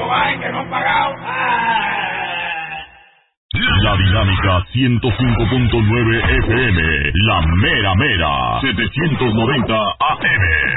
vayan que no han pagado. La Dinámica 105.9 FM, la mera mera, 790 AM.